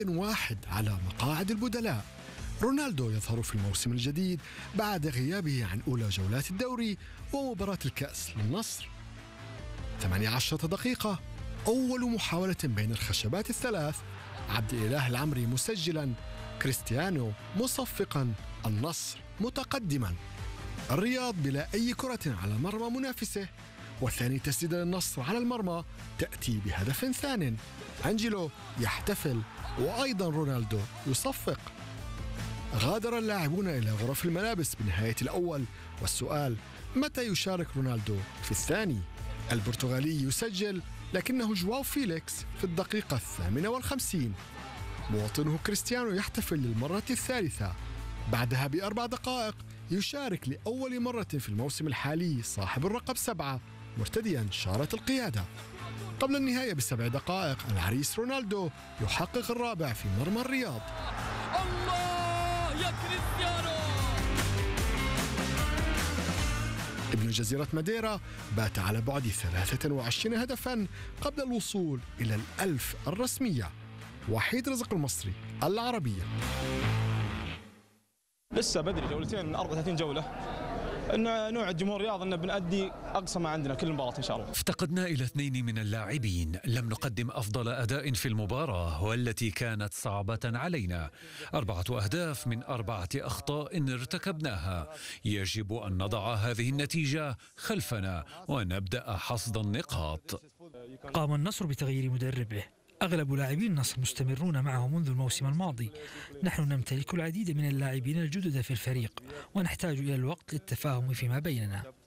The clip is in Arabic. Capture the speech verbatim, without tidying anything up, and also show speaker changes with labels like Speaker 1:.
Speaker 1: واحد على مقاعد البدلاء. رونالدو يظهر في الموسم الجديد بعد غيابه عن أولى جولات الدوري ومباراة الكأس للنصر. ثمانية عشرة دقيقة، أول محاولة بين الخشبات الثلاث، عبد الإله العمري مسجلا، كريستيانو مصفقا، النصر متقدما. الرياض بلا أي كرة على مرمى منافسه، وثاني تسديدة للنصر على المرمى تأتي بهدف ثان. أنجيلو يحتفل وأيضا رونالدو يصفق. غادر اللاعبون إلى غرف الملابس بنهاية الأول، والسؤال متى يشارك رونالدو في الثاني؟ البرتغالي يسجل، لكنه جواو فيليكس في الدقيقة الثامنة والخمسين. مواطنه كريستيانو يحتفل للمرة الثالثة. بعدها بأربع دقائق يشارك لأول مرة في الموسم الحالي صاحب الرقم سبعة مرتديا شارة القيادة. قبل النهاية بسبع دقائق العريس رونالدو يحقق الرابع في مرمى الرياض.
Speaker 2: الله يا كريستيانو!
Speaker 1: ابن جزيرة ماديرا بات على بعد ثلاثة وعشرين هدفا قبل الوصول إلى الألف الرسمية. وحيد رزق المصري، العربية.
Speaker 3: لسه بدري، جولتين من أربعة وثلاثين جولة، ان نوع الجمهور الرياض ان بنأدي اقصى ما عندنا كل مباراة ان شاء الله.
Speaker 4: افتقدنا الى اثنين من اللاعبين، لم نقدم افضل اداء في المباراة والتي كانت صعبة علينا. أربعة اهداف من أربعة اخطاء ارتكبناها. يجب ان نضع هذه النتيجة خلفنا ونبدأ حصد النقاط.
Speaker 5: قام النصر بتغيير مدربه. أغلب لاعبي النصر مستمرون معه منذ الموسم الماضي. نحن نمتلك العديد من اللاعبين الجدد في الفريق، ونحتاج إلى الوقت للتفاهم فيما بيننا.